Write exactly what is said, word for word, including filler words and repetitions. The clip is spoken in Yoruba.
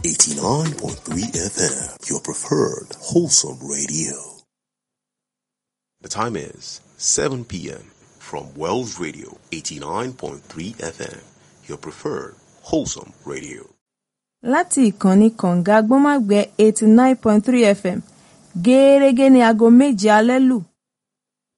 eighty-nine point three F M, your preferred wholesome radio. The time is seven p.m. from Wells Radio, eighty-nine point three F M, your preferred wholesome radio. Láti ìkànnì kànga gbọ́mágbẹ́ eighty-nine point three F M, gẹ́rẹ́gẹ́ ní aago méje alẹ́ lù.